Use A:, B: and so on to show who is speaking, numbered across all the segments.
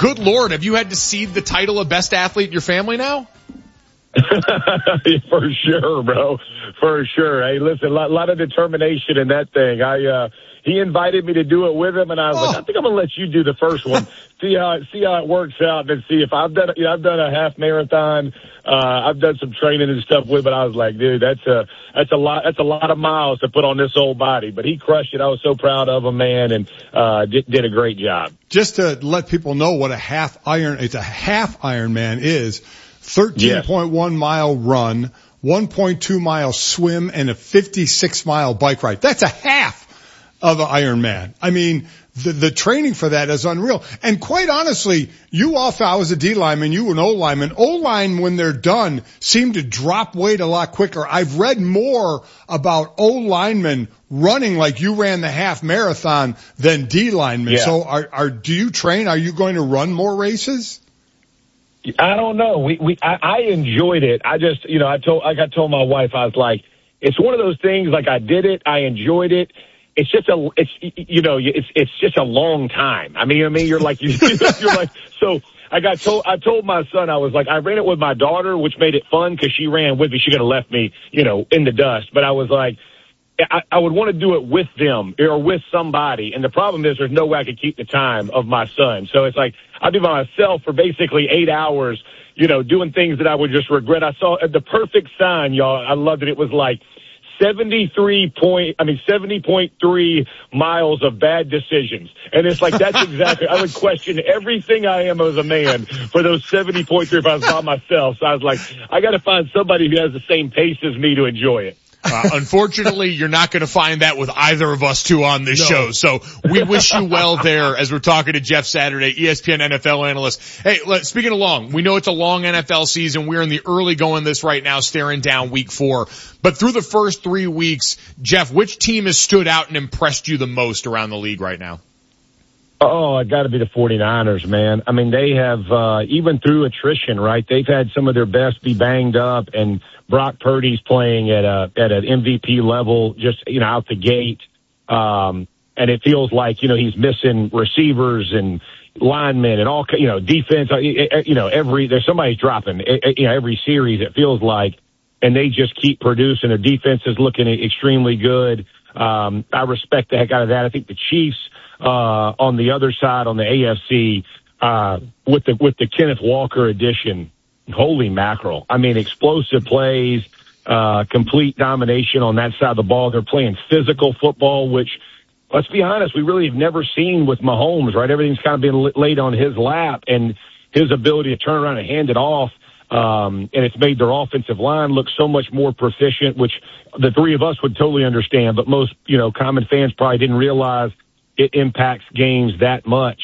A: good Lord, have you had to cede the title of best athlete in your family now?
B: For sure, bro. For sure. Hey, listen, a lot of determination in that thing. He invited me to do it with him, and I was like, I think I'm gonna let you do the first one. See how it works out, and see if I've done a half marathon. I've done some training and stuff with, but I was like, dude, that's a lot of miles to put on this old body. But he crushed it. I was so proud of him, man, and did a great job.
C: Just to let people know what a half Ironman is. 13.1 mile run, 1.2 mile swim, and a 56 mile bike ride. That's a half of an Ironman. I mean, the training for that is unreal. And quite honestly, I was a D lineman, you an O lineman. O line, when they're done, seem to drop weight a lot quicker. I've read more about O linemen running like you ran the half marathon than D linemen. Yeah. So do you train? Are you going to run more races?
B: I don't know. I enjoyed it. I just, I told my wife, I was like, it's one of those things, like I did it. I enjoyed it. It's just it's just a long time. I mean, you're like, so I told my son, I was like, I ran it with my daughter, which made it fun because she ran with me. She could have left me, in the dust, but I was like, I would want to do it with them or with somebody. And the problem is there's no way I could keep the time of my son. So it's like I'd be by myself for basically 8 hours, doing things that I would just regret. I saw the perfect sign, y'all. I loved it. It was like 70.3 miles of bad decisions. And it's like, that's exactly, I would question everything I am as a man for those 70.3 if I was by myself. So I was like, I got to find somebody who has the same pace as me to enjoy it.
A: Unfortunately, you're not going to find that with either of us two on this show. So we wish you well there as we're talking to Jeff Saturday, ESPN NFL analyst. Hey, speaking of long, we know it's a long NFL season. We're in the early going this right now, staring down week 4. But through the first 3 weeks, Jeff, which team has stood out and impressed you the most around the league right now?
B: Oh, it got to be the 49ers, man. I mean, they have, even through attrition, right? They've had some of their best be banged up, and Brock Purdy's playing at an MVP level, just, out the gate. And it feels like, he's missing receivers and linemen and all, defense, somebody's dropping, every series, it feels like, and they just keep producing. Their defense is looking extremely good. I respect the heck out of that. I think the Chiefs, on the other side, on the AFC, with the Kenneth Walker addition, holy mackerel. I mean, explosive plays, complete domination on that side of the ball. They're playing physical football, which, let's be honest, we really have never seen with Mahomes, right? Everything's kind of been laid on his lap, and his ability to turn around and hand it off. And it's made their offensive line look so much more proficient, which the three of us would totally understand, but most, common fans probably didn't realize it impacts games that much.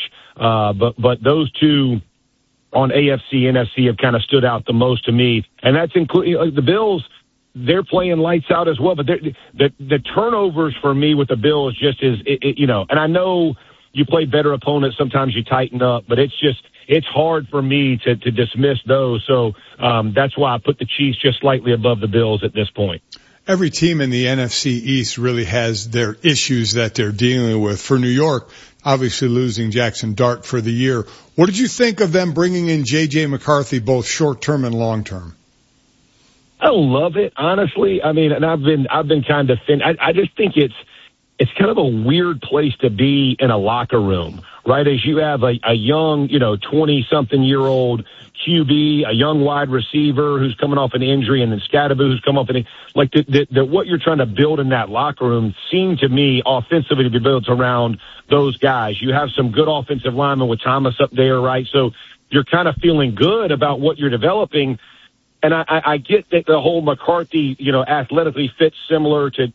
B: But those two on AFC, NFC have kind of stood out the most to me. And that's including the Bills. They're playing lights out as well, but the turnovers for me with the Bills just is, and I know you play better opponents. Sometimes you tighten up, but it's hard for me to dismiss those. So, that's why I put the Chiefs just slightly above the Bills at this point.
C: Every team in the NFC East really has their issues that they're dealing with. For New York, obviously losing Jackson Dart for the year. What did you think of them bringing in J.J. McCarthy, both short-term and long-term?
B: I love it, honestly. I mean, and I've been kind of thin. I just think it's kind of a weird place to be in a locker room, right? As you have a young, 20-something-year-old QB, a young wide receiver who's coming off an injury, and then Scadaboo who's come off what you're trying to build in that locker room seemed to me offensively to be built around those guys. You have some good offensive linemen with Thomas up there, right? So you're kind of feeling good about what you're developing. And I get that the whole McCarthy, athletically fits similar to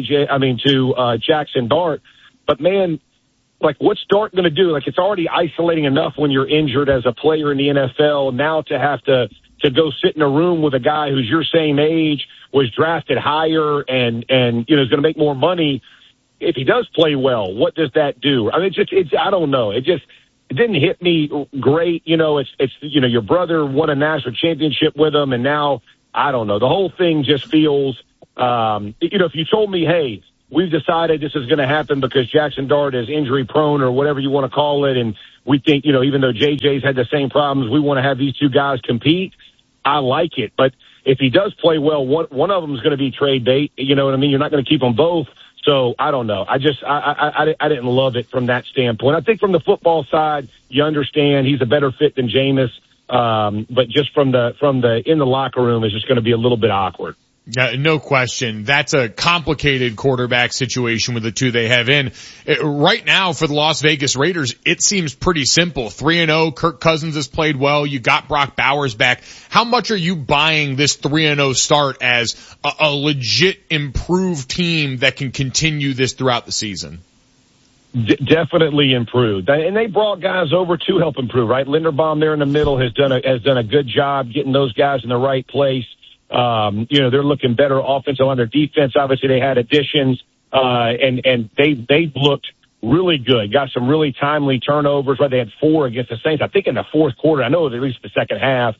B: Jackson Dart, but man, like, what's Dart going to do? Like, it's already isolating enough when you're injured as a player in the NFL. Now to have to go sit in a room with a guy who's your same age, was drafted higher, and is going to make more money. If he does play well, what does that do? I mean, I don't know. It didn't hit me great. It's your brother won a national championship with him, and now, I don't know. The whole thing just feels, if you told me, hey, we've decided this is going to happen because Jackson Dart is injury prone or whatever you want to call it, and we think, even though JJ's had the same problems, we want to have these two guys compete. I like it. But if he does play well, one of them is going to be trade bait. You know what I mean? You're not going to keep them both. So I don't know. I didn't love it from that standpoint. I think from the football side, you understand he's a better fit than Jameis. But just from the in the locker room is just going to be a little bit awkward.
A: Yeah, no question. That's a complicated quarterback situation with the two they have in. Right now for the Las Vegas Raiders, it seems pretty simple. 3-0, Kirk Cousins has played well. You got Brock Bowers back. How much are you buying this 3-0 start as a legit improved team that can continue this throughout the season?
B: Definitely improved. And they brought guys over to help improve, right? Linderbaum there in the middle has done a good job getting those guys in the right place. They're looking better offensive on their defense. Obviously they had additions, and they looked really good. Got some really timely turnovers, right? They had 4 against the Saints, I think in the fourth quarter. I know at least the second half.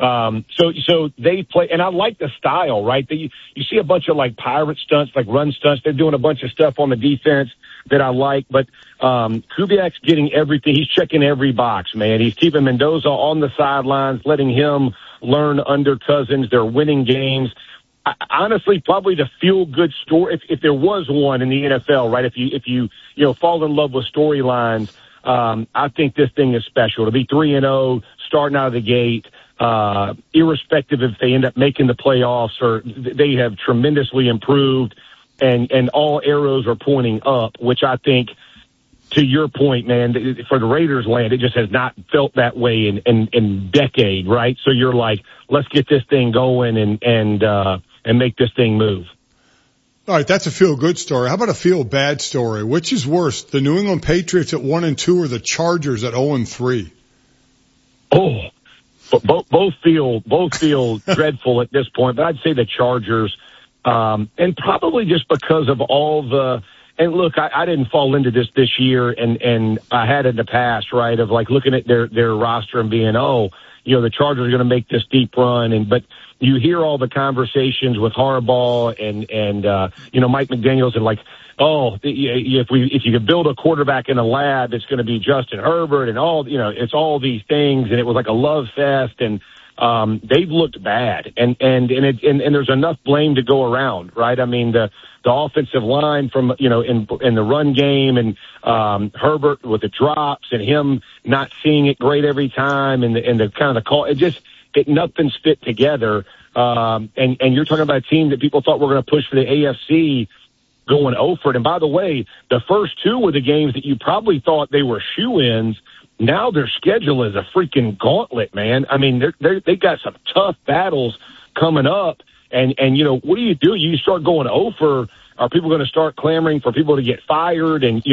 B: So they play, and I like the style, right? You see a bunch of like pirate stunts, like run stunts. They're doing a bunch of stuff on the defense that I like, but, Kubiak's getting everything. He's checking every box, man. He's keeping Mendoza on the sidelines, letting him learn under Cousins. They're winning games. Honestly, probably the feel-good story, if there was one in the NFL, right? If you fall in love with storylines, I think this thing is special. To be 3-0, starting out of the gate, irrespective if they end up making the playoffs or they have tremendously improved and all arrows are pointing up, which I think, to your point, man, for the Raiders land, it just has not felt that way in decade, right? So you're like, let's get this thing going and make this thing move.
C: All right, that's a feel-good story. How about a feel-bad story? Which is worse, the New England Patriots at 1-2 or the Chargers at 0-3?
B: Oh, both feel dreadful at this point, but I'd say the Chargers, and probably just because of all the. And look, I didn't fall into this year, and I had in the past, right, of like looking at their roster and being, the Chargers are going to make this deep run, but you hear all the conversations with Harbaugh and Mike McDaniels and like, if you could build a quarterback in a lab, it's going to be Justin Herbert and all, it's all these things, and it was like a love fest, and they've looked bad, and there's enough blame to go around, right? I mean, the offensive line from, in the run game and, Herbert with the drops and him not seeing it great every time and the kind of the call, nothing's fit together. And you're talking about a team that people thought were going to push for the AFC going over. And by the way, the first 2 were the games that you probably thought they were shoe-ins. Now their schedule is a freaking gauntlet, man. I mean, they got some tough battles coming up. And what do? You start going over. Are people going to start clamoring for people to get fired? And,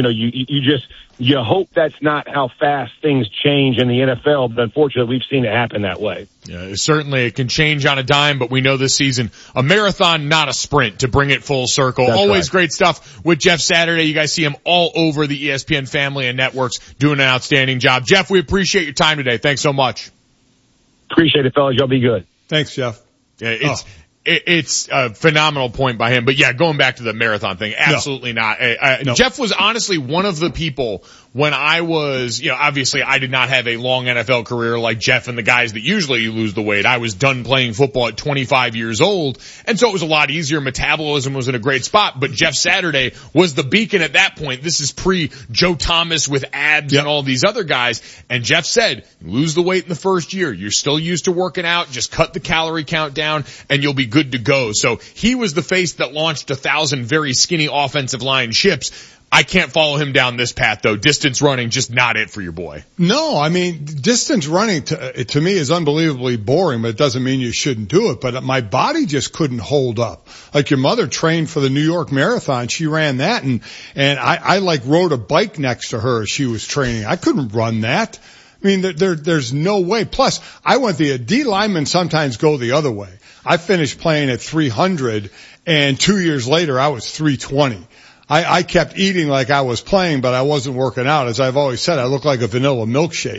B: you hope that's not how fast things change in the NFL. But unfortunately, we've seen it happen that way.
A: Yeah, certainly it can change on a dime, but we know this season, a marathon, not a sprint, to bring it full circle.
B: That's
A: always
B: right.
A: Great stuff with Jeff Saturday. You guys see him all over the ESPN family and networks doing an outstanding job. Jeff, we appreciate your time today. Thanks so much.
B: Appreciate it, fellas. Y'all be good.
C: Thanks, Jeff.
A: Yeah, it's a phenomenal point by him. But yeah, going back to the marathon thing, absolutely not. No. Jeff was honestly one of the people when I was, obviously I did not have a long NFL career like Jeff and the guys that usually lose the weight. I was done playing football at 25 years old. And so it was a lot easier. Metabolism was in a great spot, but Jeff Saturday was the beacon at that point. This is pre Joe Thomas with abs and all these other guys. And Jeff said, lose the weight in the first year. You're still used to working out. Just cut the calorie count down and you'll be good to go. So he was the face that launched 1,000 very skinny offensive line ships. I can't follow him down this path though. Distance running, just not it for your boy.
C: No, I mean, distance running to me is unbelievably boring, but it doesn't mean you shouldn't do it. But my body just couldn't hold up. Like your mother trained for the New York Marathon. She ran that and I like rode a bike next to her as she was training. I couldn't run that. I mean, there's no way. Plus, the D linemen sometimes go the other way. I finished playing at 300 and 2 years later I was 320. I kept eating like I was playing, but I wasn't working out. As I've always said, I look like a vanilla milkshake.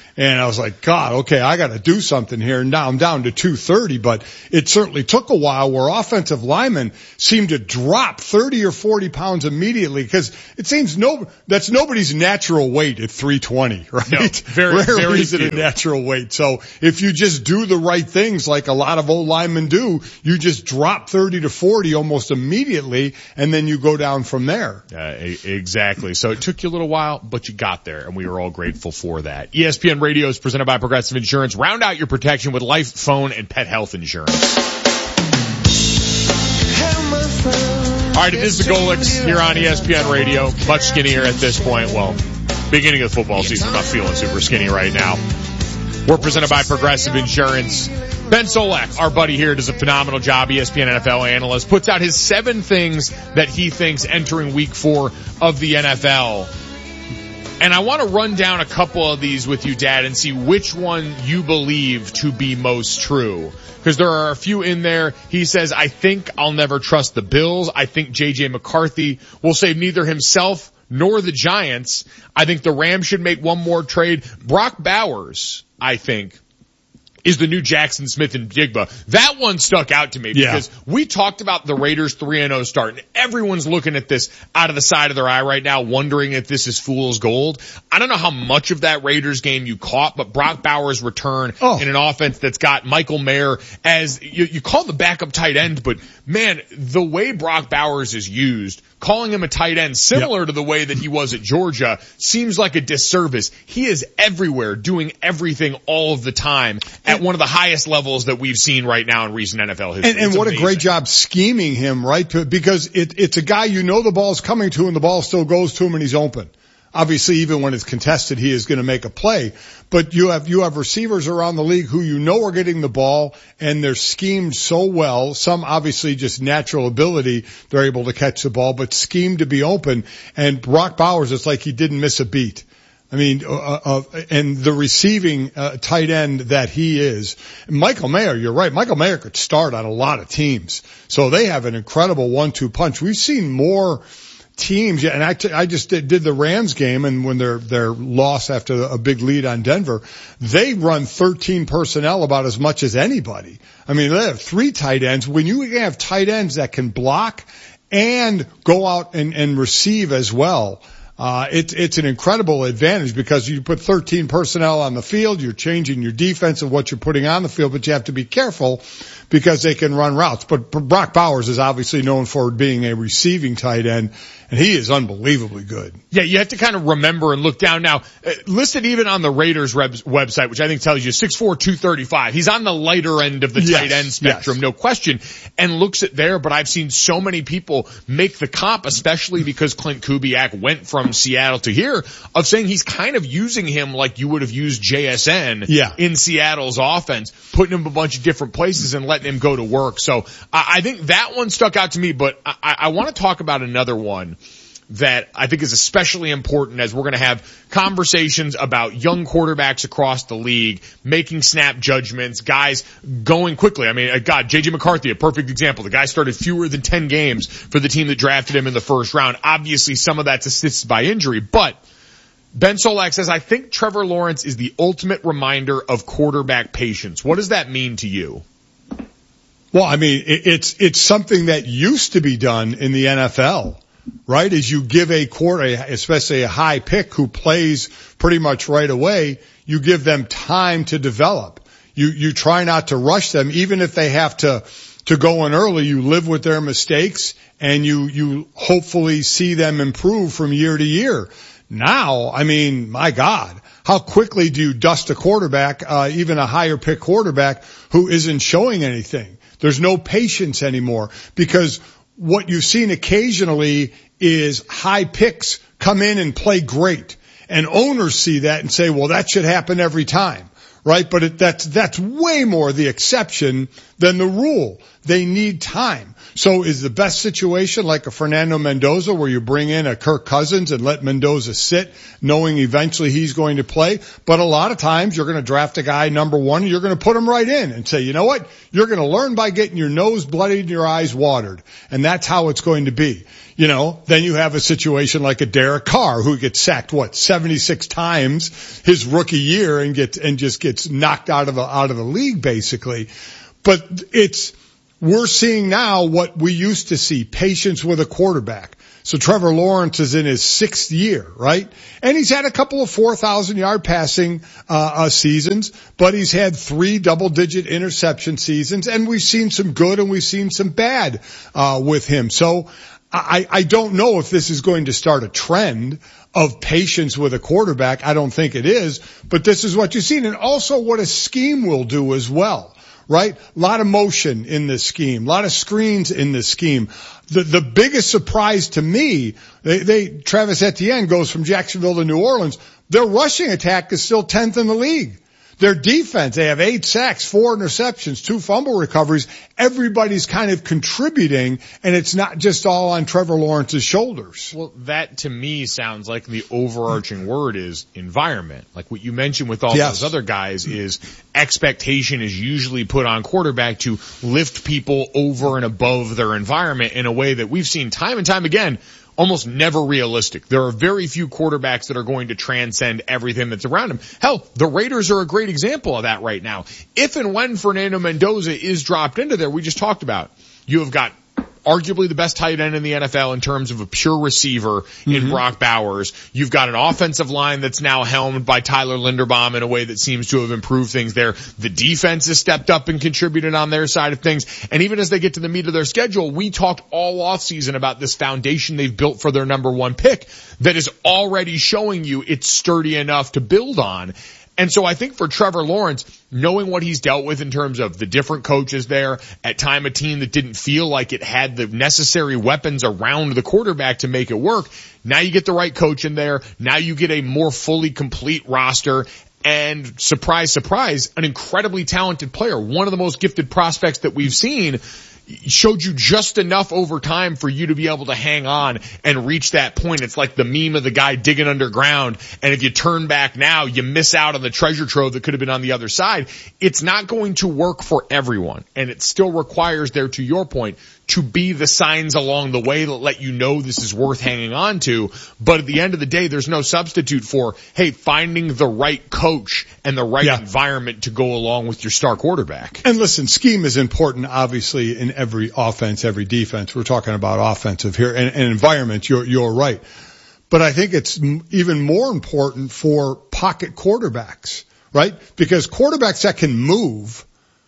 C: And I was like, God, okay, I got to do something here. And now I'm down to 230, but it certainly took a while where offensive linemen seem to drop 30 or 40 pounds immediately, because it seems that's nobody's natural weight at 320, right?
A: No,
C: Rarely is it a natural weight. So if you just do the right things like a lot of old linemen do, you just drop 30 to 40 almost immediately, and then you go down from there.
A: Exactly. So it took you a little while, but you got there, and we are all grateful for that. ESPN Radio is presented by Progressive Insurance. Round out your protection with life, phone, and pet health insurance. All right, it is the Golics here on ESPN Radio. Much skinnier at this point. Well, beginning of the football season, I'm not feeling super skinny right now. We're presented by Progressive Insurance. Ben Solak, our buddy here, does a phenomenal job, ESPN NFL analyst, puts out his 7 things that he thinks entering week 4 of the NFL. And I want to run down a couple of these with you, Dad, and see which one you believe to be most true. Because there are a few in there. He says, I think I'll never trust the Bills. I think J.J. McCarthy will save neither himself nor the Giants. I think the Rams should make one more trade. Brock Bowers, I think, is the new Jackson Smith and Jigba. That one stuck out to me because we talked about the Raiders 3-0 start, and everyone's looking at this out of the side of their eye right now, wondering if this is fool's gold. I don't know how much of that Raiders game you caught, but Brock Bowers' return in an offense that's got Michael Mayer as, you call the backup tight end, but man, the way Brock Bowers is used, calling him a tight end similar to the way that he was at Georgia, seems like a disservice. He is everywhere, doing everything all of the time at one of the highest levels that we've seen right now in recent NFL history.
C: And what amazing. A great job scheming him, right? Because it's a guy, the ball's coming to him, the ball still goes to him and he's open. Obviously, even when it's contested, he is going to make a play. But you have receivers around the league who are getting the ball, and they're schemed so well. Some obviously just natural ability, they're able to catch the ball, but schemed to be open. And Brock Bowers, it's like he didn't miss a beat. I mean, and the receiving tight end that he is. Michael Mayer, you're right. Michael Mayer could start on a lot of teams. So they have an incredible 1-2 punch. We've seen more teams, and I just did the Rams game, and when their loss after a big lead on Denver, they run 13 personnel about as much as anybody. I mean, they have 3 tight ends. When you have tight ends that can block and go out and receive as well, it's an incredible advantage because you put 13 personnel on the field, you're changing your defense of what you're putting on the field, but you have to be careful because they can run routes. But Brock Bowers is obviously known for being a receiving tight end, and he is unbelievably good.
A: Yeah, you have to kind of remember and look down now. Listed even on the Raiders website, which I think tells you 6'4", 235. He's on the lighter end of the tight end spectrum, no question, and looks at there. But I've seen so many people make the comp, especially because Clint Kubiak went from Seattle to here, of saying he's kind of using him like you would have used JSN in Seattle's offense, putting him a bunch of different places and letting him go to work. So I think that one stuck out to me, but I want to talk about another one that I think is especially important as we're going to have conversations about young quarterbacks across the league, making snap judgments, guys going quickly. I mean, God, J.J. McCarthy, a perfect example. The guy started fewer than 10 games for the team that drafted him in the first round. Obviously, some of that's assisted by injury, but Ben Solak says, I think Trevor Lawrence is the ultimate reminder of quarterback patience. What does that mean to you?
C: Well, I mean, it's something that used to be done in the NFL. Right? As you give a especially a high pick who plays pretty much right away, you give them time to develop. You try not to rush them, even if they have to go in early. You live with their mistakes and you hopefully see them improve from year to year. Now, I mean, my God, how quickly do you dust a quarterback, even a higher pick quarterback who isn't showing anything? There's no patience anymore because what you've seen occasionally is high picks come in and play great. And owners see that and say, well, that should happen every time, right? But that's way more the exception than the rule. They need time. So is the best situation like a Fernando Mendoza where you bring in a Kirk Cousins and let Mendoza sit knowing eventually he's going to play? But a lot of times you're going to draft a guy number one and you're going to put him right in and say, you know what? You're going to learn by getting your nose bloodied and your eyes watered. And that's how it's going to be. You know, then you have a situation like a Derek Carr who gets sacked, 76 times his rookie year and just gets knocked out of the league basically. But we're seeing now what we used to see, patience with a quarterback. So Trevor Lawrence is in his 6th year, right? And he's had a couple of 4,000-yard passing seasons, but he's had 3 double-digit interception seasons, and we've seen some good and we've seen some bad with him. So I don't know if this is going to start a trend of patience with a quarterback. I don't think it is, but this is what you've seen. And also what a scheme will do as well. Right? A lot of motion in this scheme, a lot of screens in this scheme. The biggest surprise to me, Travis Etienne goes from Jacksonville to New Orleans. Their rushing attack is still 10th in the league. Their defense, they have 8 sacks, 4 interceptions, 2 fumble recoveries. Everybody's kind of contributing, and it's not just all on Trevor Lawrence's shoulders.
A: Well, that to me sounds like the overarching word is environment. Like what you mentioned with all those other guys is expectation is usually put on quarterback to lift people over and above their environment in a way that we've seen time and time again. Almost never realistic. There are very few quarterbacks that are going to transcend everything that's around him. Hell, the Raiders are a great example of that right now. If and when Fernando Mendoza is dropped into there, we just talked about, you have got arguably the best tight end in the NFL in terms of a pure receiver in Brock Bowers. You've got an offensive line that's now helmed by Tyler Linderbaum in a way that seems to have improved things there. The defense has stepped up and contributed on their side of things. And even as they get to the meat of their schedule, we talked all offseason about this foundation they've built for their number 1 pick that is already showing you it's sturdy enough to build on. And so I think for Trevor Lawrence, knowing what he's dealt with in terms of the different coaches there, at time a team that didn't feel like it had the necessary weapons around the quarterback to make it work, now you get the right coach in there. Now you get a more fully complete roster. And surprise, surprise, an incredibly talented player, one of the most gifted prospects that we've seen, showed you just enough over time for you to be able to hang on and reach that point. It's like the meme of the guy digging underground, and if you turn back now, you miss out on the treasure trove that could have been on the other side. It's not going to work for everyone, and it still requires there, to your point, to be the signs along the way that let you know this is worth hanging on to. But at the end of the day, there's no substitute for, hey, finding the right coach and the right environment to go along with your star quarterback.
C: And listen, scheme is important, obviously, in every offense, every defense. We're talking about offensive here and environment. You're right. But I think it's even more important for pocket quarterbacks, right? Because quarterbacks that can move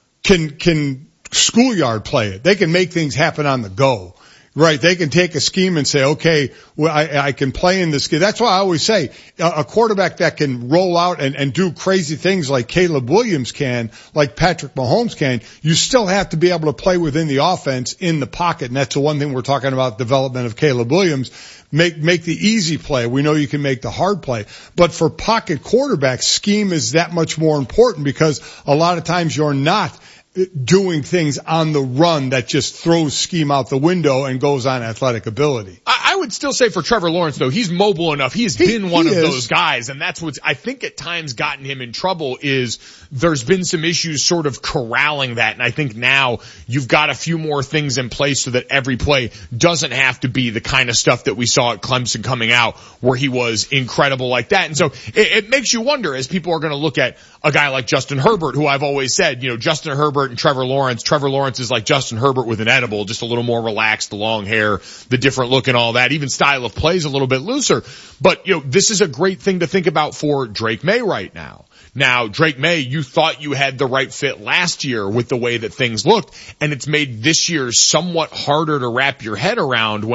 C: can schoolyard play it. They can make things happen on the go. Right. They can take a scheme and say, okay, well, I can play in this game. That's why I always say a quarterback that can roll out and do crazy things like Caleb Williams can, like Patrick Mahomes can, you still have to be able to play within the offense in the pocket. And that's the one thing we're talking about, development of Caleb Williams. Make the easy play. We know you can make the hard play. But for pocket quarterbacks, scheme is that much more important because a lot of times you're not doing things on the run that just throws scheme out the window and goes on athletic ability.
A: I would still say for Trevor Lawrence, though, he's mobile enough. He's been one of those guys, and that's what's, I think, at times gotten him in trouble is there's been some issues sort of corralling that, and I think now you've got a few more things in place so that every play doesn't have to be the kind of stuff that we saw at Clemson coming out where he was incredible like that. And so it makes you wonder as people are going to look at a guy like Justin Herbert, who I've always said, Justin Herbert and Trevor Lawrence. Trevor Lawrence is like Justin Herbert with an edible, just a little more relaxed, the long hair, the different look and all that. Even style of play is a little bit looser. But, this is a great thing to think about for Drake May right now. Now, Drake May, you thought you had the right fit last year with the way that things looked, and it's made this year somewhat harder to wrap your head around when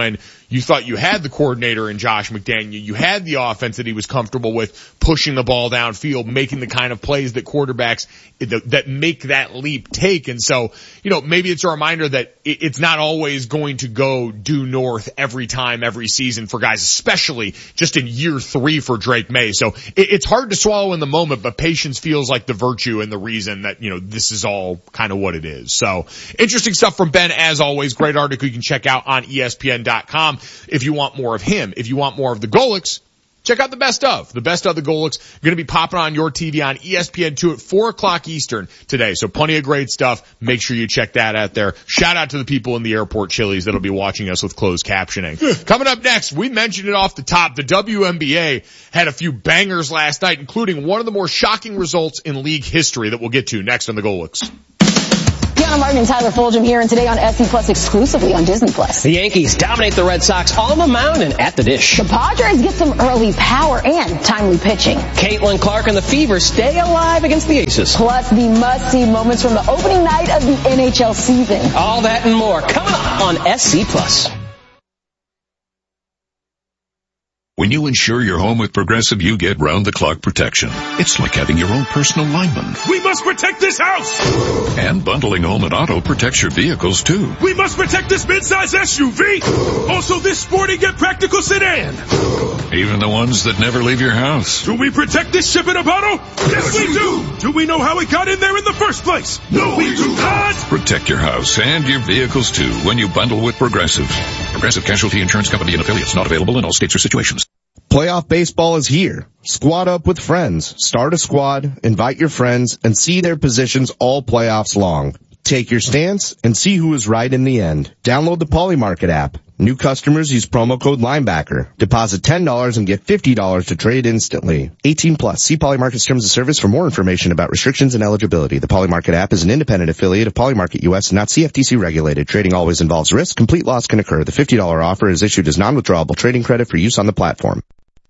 A: you thought you had the coordinator in Josh McDaniel. You had the offense that he was comfortable with, pushing the ball downfield, making the kind of plays that quarterbacks that make that leap take. And so, maybe it's a reminder that it's not always going to go due north every time, every season for guys, especially just in year 3 for Drake May. So it's hard to swallow in the moment, but patience feels like the virtue and the reason that, this is all kind of what it is. So interesting stuff from Ben, as always. Great article you can check out on ESPN.com if you want more of him. If you want more of the Golics, check out the best of the Golics. Going to be popping on your TV on ESPN2 at 4:00 Eastern today. So plenty of great stuff. Make sure you check that out there. Shout out to the people in the airport Chili's that'll be watching us with closed captioning. Coming up next, we mentioned it off the top. The WNBA had a few bangers last night, including one of the more shocking results in league history that we'll get to next on the Golics.
D: Deanna Martin and Tyler Fulgham here, and today on SC Plus exclusively on Disney Plus.
E: The Yankees dominate the Red Sox on the mound and at the dish.
D: The Padres get some early power and timely pitching.
E: Caitlin Clark and the Fever stay alive against the Aces.
D: Plus the must-see moments from the opening night of the NHL season.
E: All that and more coming up on SC Plus.
F: When you insure your home with Progressive, you get round-the-clock protection. It's like having your own personal lineman.
G: We must protect this house!
F: And bundling home and auto protects your vehicles, too.
G: We must protect this midsize SUV! Also this sporty yet practical sedan!
F: Even the ones that never leave your house.
G: Do we protect this ship in a bottle? Yes, we do! Do we know how it got in there in the first place? No, we do not!
F: Protect your house and your vehicles, too, when you bundle with Progressive. Progressive Casualty Insurance Company and affiliates, not available in all states or situations.
H: Playoff baseball is here. Squad up with friends. Start a squad, invite your friends, and see their positions all playoffs long. Take your stance and see who is right in the end. Download the Polymarket app. New customers use promo code Linebacker. Deposit $10 and get $50 to trade instantly. 18 plus. See Polymarket's terms of service for more information about restrictions and eligibility. The Polymarket app is an independent affiliate of Polymarket US, not CFTC regulated. Trading always involves risk. Complete loss can occur. The $50 offer is issued as non-withdrawable trading credit for use on the platform.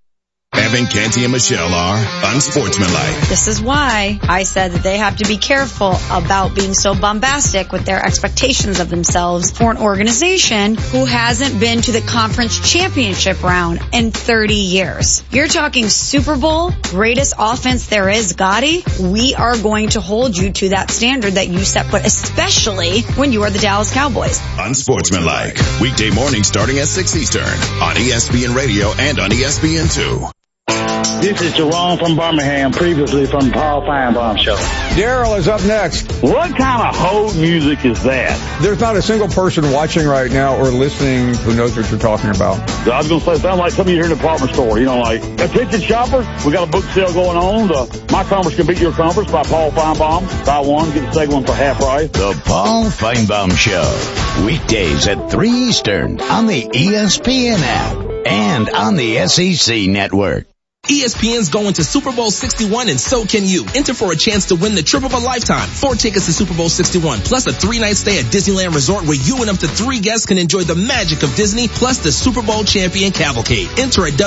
I: Evan, Canty, and Michelle are unsportsmanlike.
J: This is why I said that they have to be careful about being so bombastic with their expectations of themselves for an organization who hasn't been to the conference championship round in 30 years. You're talking Super Bowl, greatest offense there is, Gotti. We are going to hold you to that standard that you set, but especially when you are the Dallas Cowboys.
I: Unsportsmanlike. Weekday mornings starting at 6 Eastern on ESPN Radio and on ESPN2.
K: This is Jerome from Birmingham, previously from the Paul Feinbaum Show.
C: Daryl is up next.
K: What kind of hold music is that?
C: There's not a single person watching right now or listening who knows what you're talking about.
K: I was going to say, it sounds like something you hear in a department store. Like, attention shoppers, we got a book sale going on. My Conference Can Beat Your Conference by Paul Feinbaum. Buy one, get the second one for half price.
L: The Paul Feinbaum Show. Weekdays at 3 Eastern on the ESPN app and on the SEC network.
M: ESPN's going to Super Bowl 61 and so can you. Enter for a chance to win the trip of a lifetime. 4 tickets to Super Bowl 61 plus a 3-night stay at Disneyland Resort where you and up to 3 guests can enjoy the magic of Disney plus the Super Bowl champion cavalcade. Enter at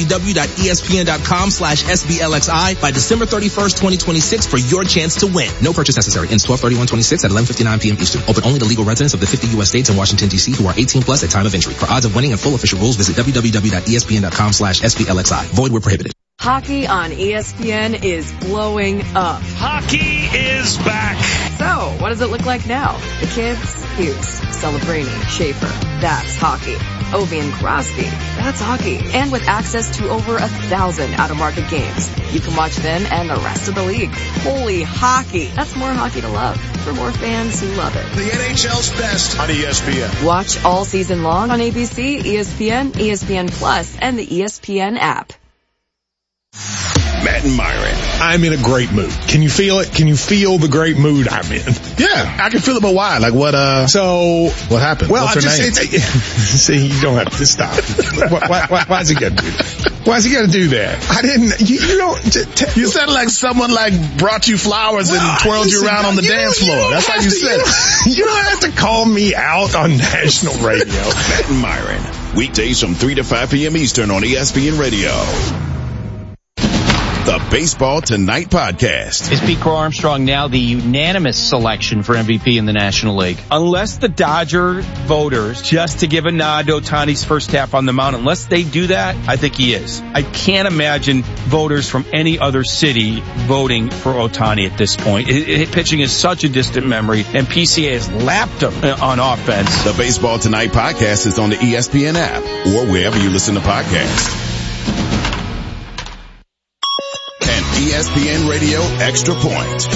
M: www.espn.com/SBLXI by December 31st, 2026 for your chance to win. No purchase necessary. Ends 12/31/26 at 11:59 p.m. Eastern. Open only to legal residents of the 50 U.S. states and Washington, D.C. who are 18 plus at time of entry. For odds of winning and full official rules, visit www.espn.com/SBLXI. Void where prohibited.
N: Hockey on ESPN is blowing up.
G: Hockey is back.
N: So, what does it look like now? The kids? Hughes, Celebrini, Schaefer. That's hockey. Ovi and Crosby. That's hockey. And with access to over 1,000 out-of-market games, you can watch them and the rest of the league. Holy hockey. That's more hockey to love for more fans who love it.
I: The NHL's best on ESPN.
N: Watch all season long on ABC, ESPN, ESPN Plus, and the ESPN app.
I: Matt and Myron.
O: I'm in a great mood. Can you feel it? Can you feel the great mood I'm in?
P: Yeah, I can feel it, but why? Like what, what happened?
O: Well,
P: what's her name?
O: See, you don't have to stop. Why is he got to do that? Why is he got to do that? I didn't, you don't.
P: You said like someone brought you flowers and twirled you around on the dance floor. That's how you said it.
O: You don't have to call me out on national radio.
I: Matt and Myron. Weekdays from 3 to 5 p.m. Eastern on ESPN Radio. The Baseball Tonight podcast.
Q: Is Pete Crow Armstrong now the unanimous selection for MVP in the National League?
R: Unless the Dodger voters, just to give a nod to Ohtani's first half on the mound, unless they do that, I think he is. I can't imagine voters from any other city voting for Ohtani at this point. Pitching is such a distant memory, and PCA has lapped him on offense.
I: The Baseball Tonight podcast is on the ESPN app or wherever you listen to podcasts. ESPN Radio Extra Point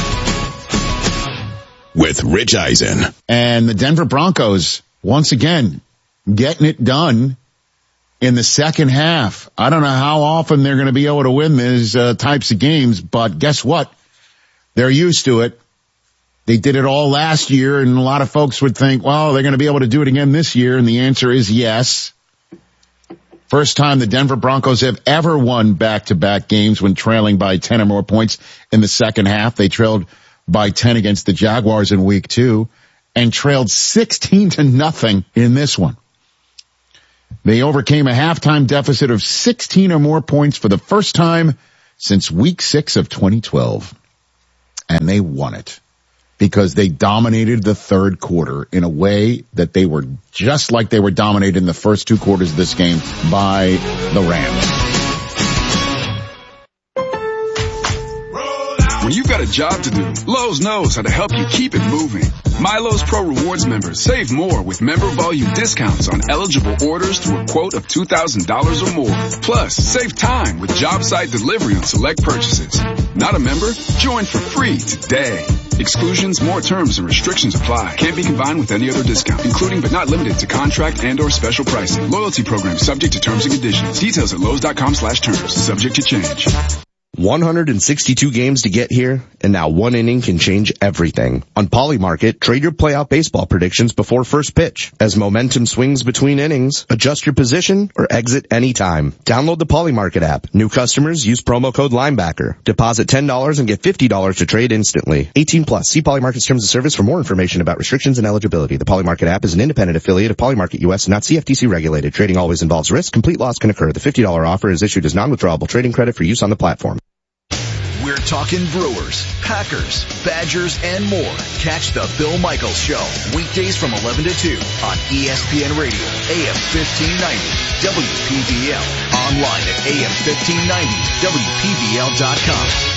I: with Rich Eisen.
S: And the Denver Broncos, once again, getting it done in the second half. I don't know how often they're going to be able to win these types of games, but guess what? They're used to it. They did it all last year, and a lot of folks would think, well, they're going to be able to do it again this year, and the answer is yes. First time the Denver Broncos have ever won back-to-back games when trailing by 10 or more points in the second half. They trailed by 10 against the Jaguars in week 2 and trailed 16-0 in this one. They overcame a halftime deficit of 16 or more points for the first time since week 6 of 2012. And they won it because they dominated the third quarter in a way that they were just like they were dominated in the first 2 quarters of this game by the Rams.
T: When you've got a job to do, Lowe's knows how to help you keep it moving. MyLowe's Pro Rewards members save more with member volume discounts on eligible orders through a quote of $2,000 or more. Plus, save time with job site delivery on select purchases. Not a member? Join for free today. Exclusions, more terms and restrictions apply. Can't be combined with any other discount, including but not limited to contract and or special pricing. Loyalty program subject to terms and conditions. Details at Lowe's.com/terms. Subject to change.
H: 162 games to get here, and now one inning can change everything. On Polymarket, trade your playoff baseball predictions before first pitch. As momentum swings between innings, adjust your position or exit anytime. Download the Polymarket app. New customers use promo code Linebacker. Deposit $10 and get $50 to trade instantly. 18 plus. See Polymarket's terms of service for more information about restrictions and eligibility. The Polymarket app is an independent affiliate of Polymarket US, not CFTC regulated. Trading always involves risk. Complete loss can occur. The $50 offer is issued as non-withdrawable trading credit for use on the platform.
U: We're talking Brewers, Packers, Badgers, and more. Catch the Bill Michaels Show, weekdays from 11 to 2 on ESPN Radio, AM 1590, WPVL. Online at AM1590, WPVL.com.